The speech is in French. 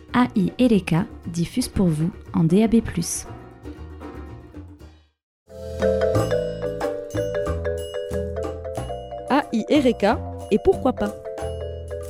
AI Ereka diffuse pour vous en DAB+. AI Ereka, et pourquoi pas?